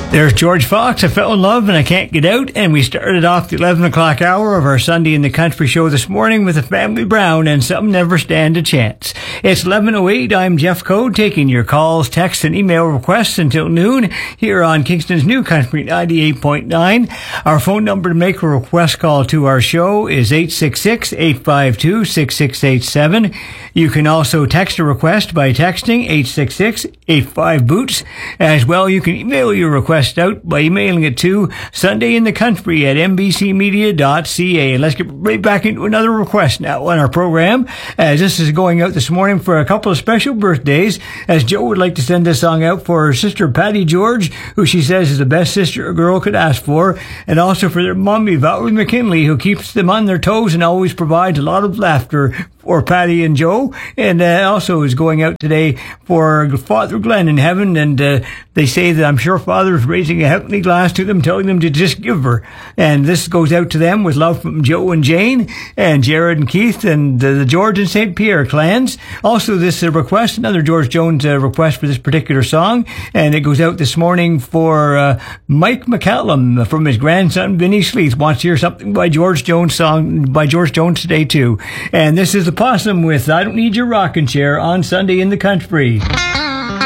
There's George Fox, I Fell in Love and I Can't Get Out, and we started off the 11 o'clock hour of our Sunday in the Country show this morning with the Family Brown and Some Never Stand a Chance. It's 11:08, I'm Jeff Code, taking your calls, texts, and email requests until noon here on Kingston's New Country 98.9. Our phone number to make a request call to our show is 866-852-6687. You can also text a request by texting 866-85-BOOTS. As well, you can email your request out by emailing it to sundayinthecountry@mbcmedia.ca. And let's get right back into another request now on our program, as this is going out this morning for a couple of special birthdays, as Joe would like to send this song out for her sister Patty George, who she says is the best sister a girl could ask for, and also for their mommy Valerie McKinley, who keeps them on their toes and always provides a lot of laughter for Patty and Joe, and also is going out today for Father Glenn in heaven, and they say that I'm sure Father is raising a heavenly glass to them, telling them to just give her. And this goes out to them with love from Joe and Jane, and Jared and Keith, and the George and St. Pierre clans. Also, this request, another George Jones request for this particular song, and it goes out this morning for Mike McCallum from his grandson Vinny Sleeth. Wants to hear something by George Jones today too. And this is the Possum with I Don't Need Your Rocking Chair on Sunday in the Country.